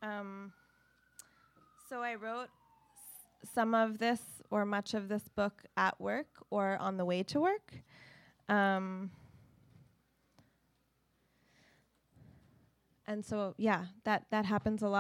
So I wrote some of this or much of this book at work or on the way to work. And so, yeah, that happens a lot.